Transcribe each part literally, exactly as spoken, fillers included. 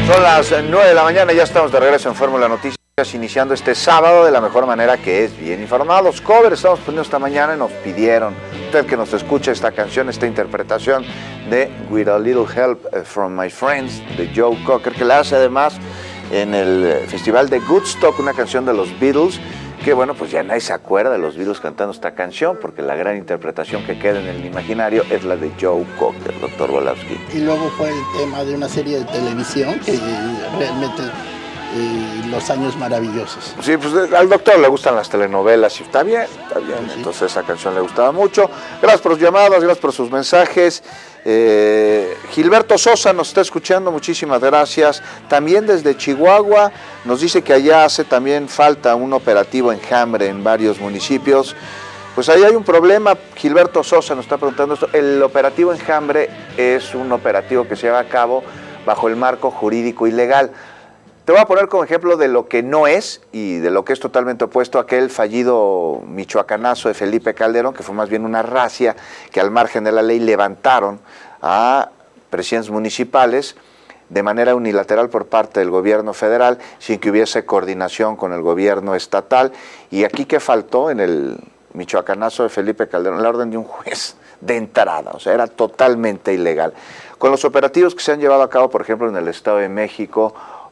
Son las nueve de la mañana, ya estamos de regreso en Fórmula Noticias, iniciando este sábado de la mejor manera, que es bien informados. Cover estamos poniendo esta mañana y nos pidieron, usted que nos escuche, esta canción, esta interpretación de With a Little Help from My Friends, de Joe Cocker, que la hace además en el Festival de Woodstock, una canción de los Beatles, que bueno, pues ya nadie se acuerda de los Beatles cantando esta canción, porque la gran interpretación que queda en el imaginario es la de Joe Cocker, doctor Volowski. Y luego fue el tema de una serie de televisión que realmente eh, los años maravillosos. Sí, pues al doctor le gustan las telenovelas y está bien, está bien, sí. Entonces esa canción le gustaba mucho. Gracias por sus llamadas, gracias por sus mensajes. Eh, Gilberto Sosa nos está escuchando, muchísimas gracias. También desde Chihuahua nos dice que allá hace también falta un operativo enjambre en varios municipios. Pues ahí hay un problema. Gilberto Sosa nos está preguntando esto. El operativo enjambre es un operativo que se lleva a cabo bajo el marco jurídico y legal. Te voy a poner como ejemplo de lo que no es y de lo que es totalmente opuesto a aquel fallido michoacanazo de Felipe Calderón, que fue más bien una racia que al margen de la ley levantaron a presidentes municipales de manera unilateral por parte del gobierno federal, sin que hubiese coordinación con el gobierno estatal. Y aquí, ¿qué faltó en el michoacanazo de Felipe Calderón? La orden de un juez de entrada, o sea, era totalmente ilegal. Con los operativos que se han llevado a cabo, por ejemplo, en el Estado de México,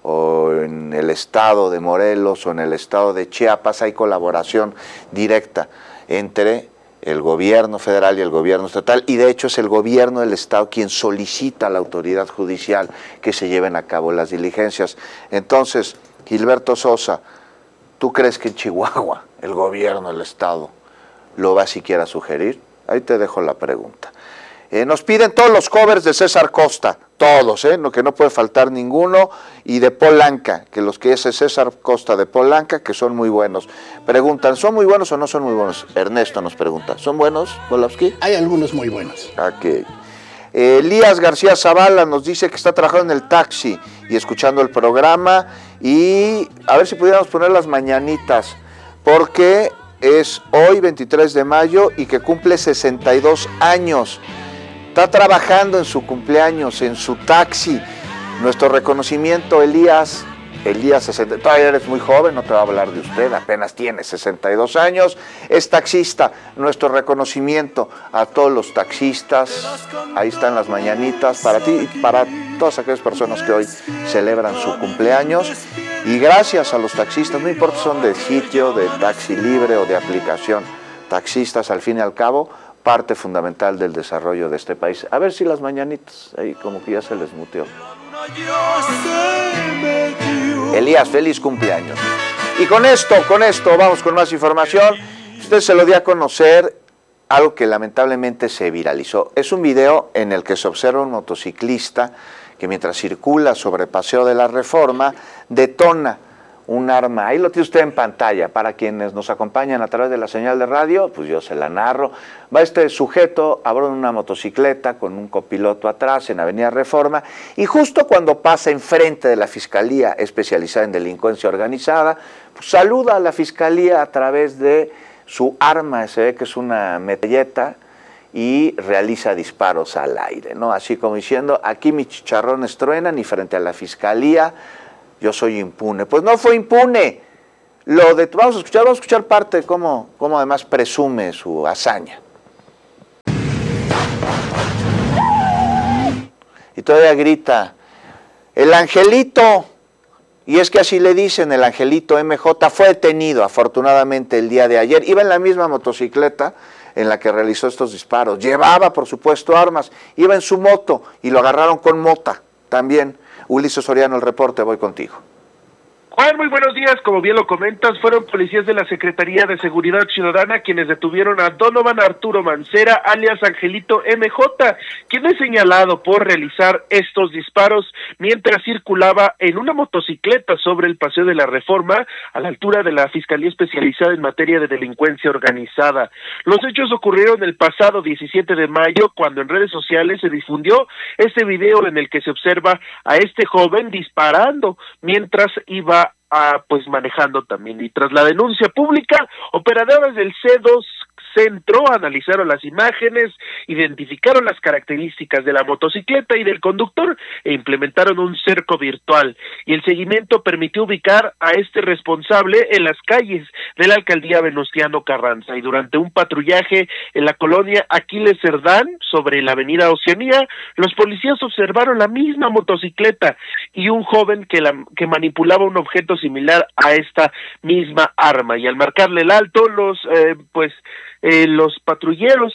o en el estado de Morelos o en el estado de Chiapas, hay colaboración directa entre el gobierno federal y el gobierno estatal, y de hecho es el gobierno del estado quien solicita a la autoridad judicial que se lleven a cabo las diligencias. Entonces, Gilberto Sosa, ¿tú crees que en Chihuahua el gobierno del estado lo va siquiera a sugerir? Ahí te dejo la pregunta. Eh, nos piden todos los covers de César Costa, todos, eh, no, que no puede faltar ninguno, y de Polanca, que los que es César Costa de Polanca, que son muy buenos. Preguntan, ¿son muy buenos o no son muy buenos? Ernesto nos pregunta, ¿son buenos, Volowski? Hay algunos muy buenos. Okay. Eh, Elías García Zavala nos dice que está trabajando en el taxi y escuchando el programa, y a ver si pudiéramos poner las mañanitas, porque es hoy veintitrés de mayo y que cumple sesenta y dos años. Está trabajando en su cumpleaños, en su taxi. Nuestro reconocimiento, Elías. Elías, sesenta, todavía eres muy joven, no te va a hablar de usted, apenas tiene sesenta y dos años. Es taxista. Nuestro reconocimiento a todos los taxistas. Ahí están las mañanitas para ti y para todas aquellas personas que hoy celebran su cumpleaños. Y gracias a los taxistas, no importa si son de sitio, de taxi libre o de aplicación. Taxistas, al fin y al cabo, parte fundamental del desarrollo de este país. A ver si las mañanitas, ahí como que ya se les muteó. Elías, feliz cumpleaños. Y con esto, con esto, vamos con más información. Usted se lo dio a conocer algo que lamentablemente se viralizó. Es un video en el que se observa un motociclista que mientras circula sobre Paseo de la Reforma, detona un arma. Ahí lo tiene usted en pantalla. Para quienes nos acompañan a través de la señal de radio, pues yo se la narro. Va este sujeto a bordo de una motocicleta con un copiloto atrás en Avenida Reforma, y justo cuando pasa enfrente de la Fiscalía Especializada en Delincuencia Organizada, pues saluda a la Fiscalía a través de su arma, se ve que es una metralleta, y realiza disparos al aire, ¿no? Así como diciendo, aquí mis chicharrones truenan y frente a la Fiscalía yo soy impune. Pues no fue impune. Lo de, vamos a escuchar, vamos a escuchar parte de cómo, cómo además presume su hazaña. Y todavía grita, el angelito, y es que así le dicen, el angelito M J, fue detenido afortunadamente el día de ayer. Iba en la misma motocicleta en la que realizó estos disparos. Llevaba, por supuesto, armas. Iba en su moto y lo agarraron con mota también. Ulises Soriano, el reporte, voy contigo. Juan, muy buenos días. Como bien lo comentas, fueron policías de la Secretaría de Seguridad Ciudadana quienes detuvieron a Donovan Arturo Mancera, alias Angelito M J, quien es señalado por realizar estos disparos mientras circulaba en una motocicleta sobre el Paseo de la Reforma, a la altura de la Fiscalía Especializada en Materia de Delincuencia Organizada. Los hechos ocurrieron el pasado diecisiete de mayo, cuando en redes sociales se difundió este video en el que se observa a este joven disparando mientras iba a, pues manejando también. Y tras la denuncia pública, operadores del C dos centro, analizaron las imágenes, identificaron las características de la motocicleta y del conductor e implementaron un cerco virtual. Y el seguimiento permitió ubicar a este responsable en las calles de la alcaldía Venustiano Carranza. Y durante un patrullaje en la colonia Aquiles Cerdán, sobre la avenida Oceanía, los policías observaron la misma motocicleta y un joven que, la, que manipulaba un objeto similar a esta misma arma. Y al marcarle el alto, los eh, pues eh, los patrulleros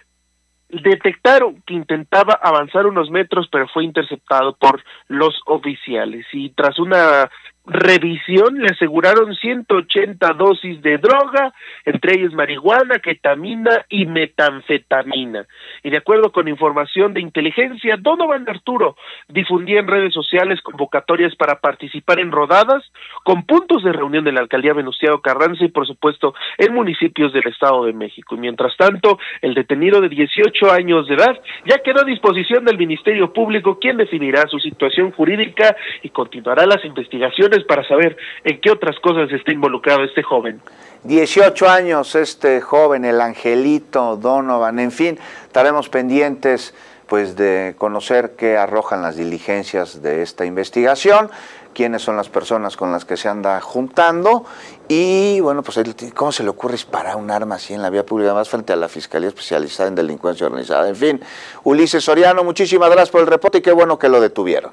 detectaron que intentaba avanzar unos metros, pero fue interceptado por los oficiales. Y tras una revisión le aseguraron ciento ochenta dosis de droga, entre ellas marihuana, ketamina y metanfetamina. Y de acuerdo con información de inteligencia, Donovan Arturo difundía en redes sociales convocatorias para participar en rodadas con puntos de reunión de la alcaldía Venustiano Carranza y por supuesto en municipios del Estado de México. Y mientras tanto, el detenido de dieciocho años de edad ya quedó a disposición del Ministerio Público, quien definirá su situación jurídica y continuará las investigaciones para saber en qué otras cosas está involucrado este joven. dieciocho años este joven, el Angelito Donovan, en fin, estaremos pendientes pues de conocer qué arrojan las diligencias de esta investigación, quiénes son las personas con las que se anda juntando y bueno, pues cómo se le ocurre disparar un arma así en la vía pública, más frente a la Fiscalía Especializada en Delincuencia Organizada. En fin, Ulises Soriano, muchísimas gracias por el reporte y qué bueno que lo detuvieron.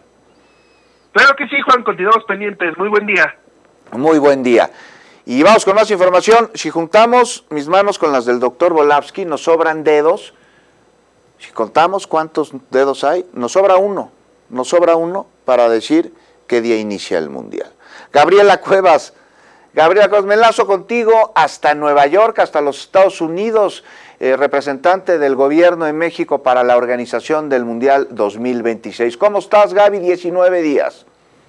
Claro que sí, Juan, continuamos pendientes. Muy buen día. Muy buen día. Y vamos con más información. Si juntamos mis manos con las del doctor Volavsky, nos sobran dedos. Si contamos cuántos dedos hay, nos sobra uno. Nos sobra uno para decir qué día inicia el Mundial. Gabriela Cuevas, Gabriela Cuevas, me enlazo contigo hasta Nueva York, hasta los Estados Unidos, eh, representante del gobierno de México para la organización del Mundial dos mil veintiséis. ¿Cómo estás, Gaby? diecinueve días.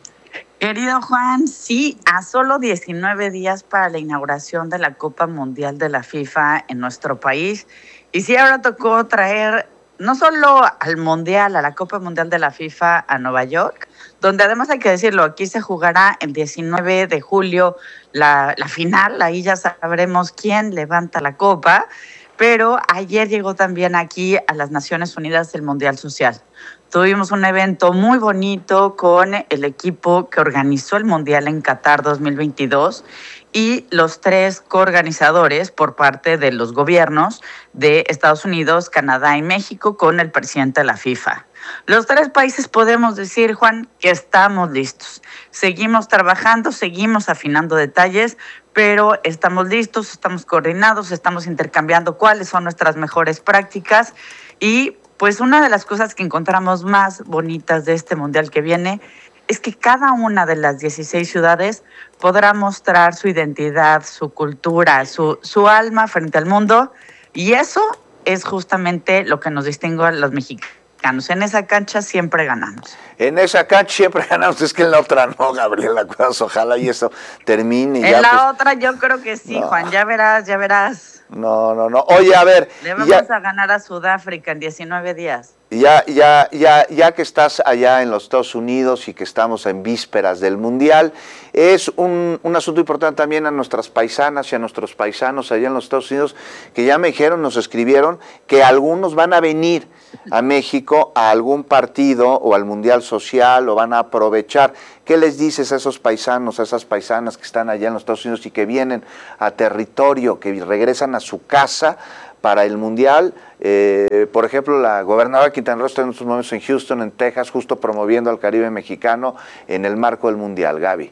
Querido Juan, sí, a solo diecinueve días para la inauguración de la Copa Mundial de la FIFA en nuestro país. Y sí, ahora tocó traer no solo al Mundial, a la Copa Mundial de la FIFA a Nueva York, donde además hay que decirlo, aquí se jugará el diecinueve de julio la, la final, ahí ya sabremos quién levanta la copa, pero ayer llegó también aquí a las Naciones Unidas el Mundial Social. Tuvimos un evento muy bonito con el equipo que organizó el Mundial en Qatar dos mil veintidós y los tres coorganizadores por parte de los gobiernos de Estados Unidos, Canadá y México con el presidente de la FIFA. Los tres países podemos decir, Juan, que estamos listos. Seguimos trabajando, seguimos afinando detalles, pero estamos listos, estamos coordinados, estamos intercambiando cuáles son nuestras mejores prácticas y pues una de las cosas que encontramos más bonitas de este mundial que viene es que cada una de las dieciséis ciudades podrá mostrar su identidad, su cultura, su, su alma frente al mundo y eso es justamente lo que nos distingue a los mexicanos. En esa cancha siempre ganamos. En esa cancha siempre ganamos, es que en la otra no, Gabriela Cuevas, ojalá y eso termine. En ya, la pues, otra yo creo que sí, no. Juan, ya verás, ya verás. No, no, no. Oye, a ver. Le vamos ya, a ganar a Sudáfrica en diecinueve días. Ya, ya, ya, ya que estás allá en los Estados Unidos y que estamos en vísperas del Mundial, es un, un asunto importante también a nuestras paisanas y a nuestros paisanos allá en los Estados Unidos, que ya me dijeron, nos escribieron, que algunos van a venir a México a algún partido o al Mundial Social o van a aprovechar. ¿Qué les dices a esos paisanos, a esas paisanas que están allá en los Estados Unidos y que vienen a territorio, que regresan a su casa para el Mundial? Eh, por ejemplo, la gobernadora Quintana Roo está en estos momentos en Houston, en Texas, justo promoviendo al Caribe mexicano en el marco del Mundial. Gaby.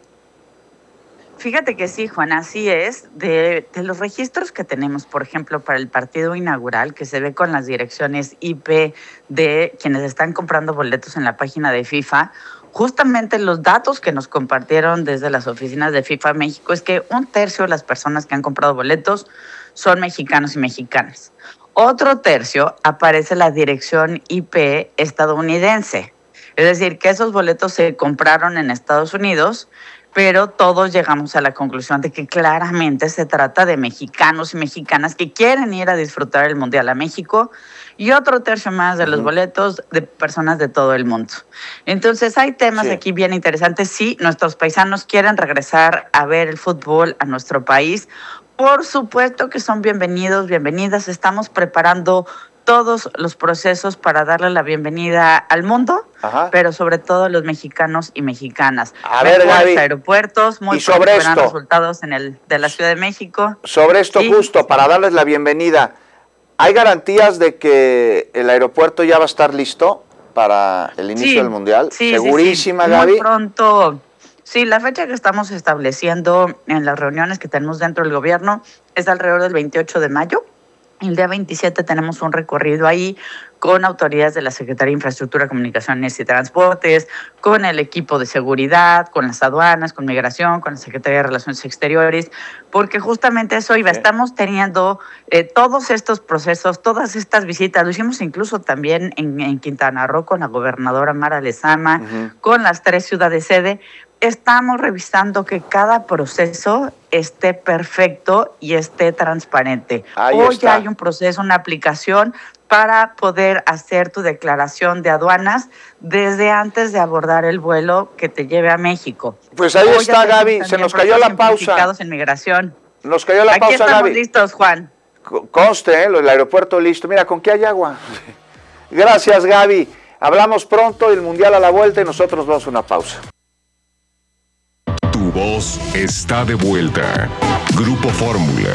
Fíjate que sí, Juan, así es. De, de los registros que tenemos, por ejemplo, para el partido inaugural, que se ve con las direcciones I P de quienes están comprando boletos en la página de FIFA, justamente los datos que nos compartieron desde las oficinas de FIFA México es que un tercio de las personas que han comprado boletos son mexicanos y mexicanas. Otro tercio aparece la dirección I P estadounidense. Es decir, que esos boletos se compraron en Estados Unidos, pero todos llegamos a la conclusión de que claramente se trata de mexicanos y mexicanas que quieren ir a disfrutar el Mundial a México y otro tercio más de los boletos de personas de todo el mundo. Entonces hay temas sí. aquí bien interesantes. Sí, nuestros paisanos quieren regresar a ver el fútbol a nuestro país Por supuesto que son bienvenidos, bienvenidas. Estamos preparando todos los procesos para darle la bienvenida al mundo, Ajá. pero sobre todo a los mexicanos y mexicanas. A ver, Gaby, aeropuertos, muy y sobre esto, resultados en el de la Ciudad de México. Sobre esto sí. justo, para darles la bienvenida, ¿hay garantías de que el aeropuerto ya va a estar listo para el inicio sí, del Mundial? Sí, ¿Segurísima, sí, sí. Gaby? Muy pronto. Sí, la fecha que estamos estableciendo en las reuniones que tenemos dentro del gobierno es alrededor del veintiocho de mayo. El día veintisiete tenemos un recorrido ahí con autoridades de la Secretaría de Infraestructura, Comunicaciones y Transportes, con el equipo de seguridad, con las aduanas, con Migración, con la Secretaría de Relaciones Exteriores, porque justamente eso iba. Sí. Estamos teniendo eh, todos estos procesos, todas estas visitas. Lo hicimos incluso también en, en Quintana Roo con la gobernadora Mara Lezama, uh-huh. con las tres ciudades sede. Estamos revisando que cada proceso esté perfecto y esté transparente. Ahí Hoy está. hay un proceso, una aplicación para poder hacer tu declaración de aduanas desde antes de abordar el vuelo que te lleve a México. Pues ahí Hoy está, Gaby, se nos cayó la pausa. En migración. Nos cayó la Aquí pausa, estamos Gaby. listos, Juan. Conste, ¿eh? El aeropuerto listo. Mira, ¿con qué hay agua? Gracias, Gaby. Hablamos pronto, el Mundial a la vuelta y nosotros vamos a una pausa. Tu voz está de vuelta. Grupo Fórmula.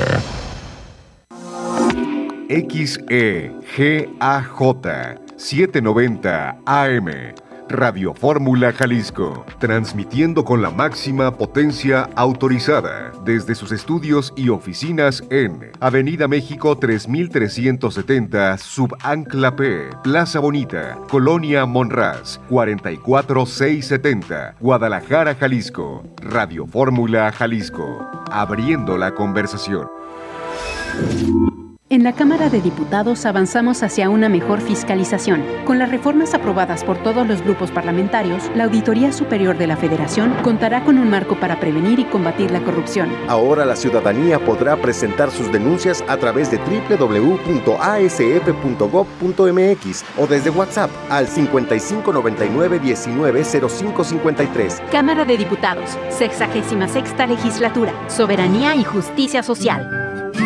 X E G A J setecientos noventa A M. Radio Fórmula Jalisco, transmitiendo con la máxima potencia autorizada desde sus estudios y oficinas en Avenida México tres mil trescientos setenta, Subancla P, Plaza Bonita, Colonia Monraz, cuarenta y cuatro mil seiscientos setenta, Guadalajara, Jalisco. Radio Fórmula Jalisco, abriendo la conversación. En la Cámara de Diputados avanzamos hacia una mejor fiscalización. Con las reformas aprobadas por todos los grupos parlamentarios, la Auditoría Superior de la Federación contará con un marco para prevenir y combatir la corrupción. Ahora la ciudadanía podrá presentar sus denuncias a través de doble u doble u doble u punto a s f punto gob punto m x o desde WhatsApp al cincuenta y cinco noventa y nueve diecinueve cero cinco cincuenta y tres. Cámara de Diputados, sexagésima sexta Legislatura, Soberanía y Justicia Social.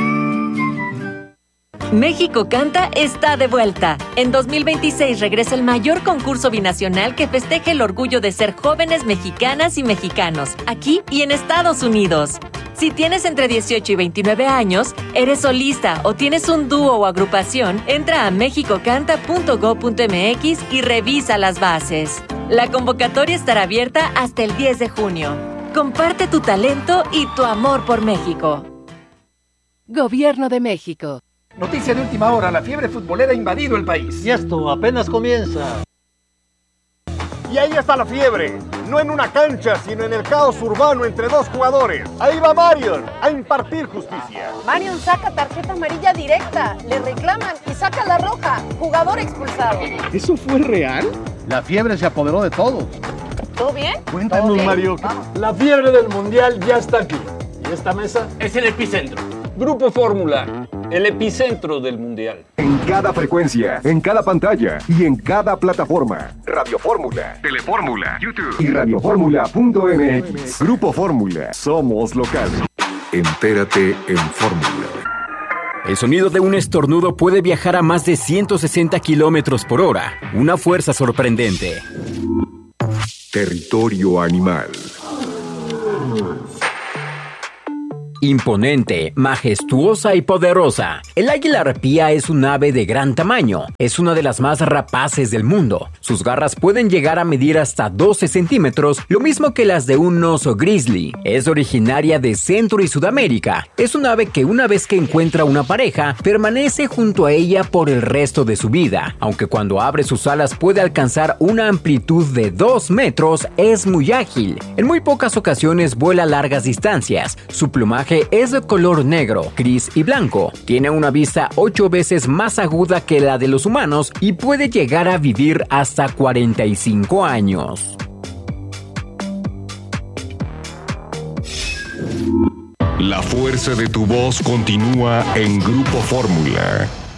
México Canta está de vuelta. En dos mil veintiséis regresa el mayor concurso binacional que festeje el orgullo de ser jóvenes mexicanas y mexicanos, aquí y en Estados Unidos. Si tienes entre dieciocho y veintinueve años, eres solista o tienes un dúo o agrupación, entra a mexico canta punto gob punto m x y revisa las bases. La convocatoria estará abierta hasta el diez de junio. Comparte tu talento y tu amor por México. Gobierno de México. Noticia de última hora, la fiebre futbolera ha invadido el país. Y esto apenas comienza. Y ahí está la fiebre, no en una cancha, sino en el caos urbano entre dos jugadores. Ahí va Marion a impartir justicia. Marion saca tarjeta amarilla directa, le reclaman y saca la roja, jugador expulsado. ¿Eso fue real? La fiebre se apoderó de todos. ¿Todo bien? Cuéntanos, bien? Mario. Vamos. La fiebre del mundial ya está aquí. Y esta mesa es el epicentro. Grupo Fórmula, el epicentro del mundial. En cada frecuencia, en cada pantalla y en cada plataforma. Radio Fórmula, Telefórmula, YouTube y radioformula punto m x. Grupo Fórmula, somos locales. Entérate en Fórmula. El sonido de un estornudo puede viajar a más de ciento sesenta kilómetros por hora. Una fuerza sorprendente. Territorio animal. Imponente, majestuosa y poderosa. El águila arpía es un ave de gran tamaño. Es una de las más rapaces del mundo. Sus garras pueden llegar a medir hasta doce centímetros, lo mismo que las de un oso grizzly. Es originaria de Centro y Sudamérica. Es un ave que una vez que encuentra una pareja, permanece junto a ella por el resto de su vida. Aunque cuando abre sus alas puede alcanzar una amplitud de dos metros, es muy ágil. En muy pocas ocasiones vuela largas distancias. Su plumaje es de color negro, gris y blanco. Tiene una vista ocho veces más aguda que la de los humanos y puede llegar a vivir hasta cuarenta y cinco años. La fuerza de tu voz continúa en Grupo Fórmula.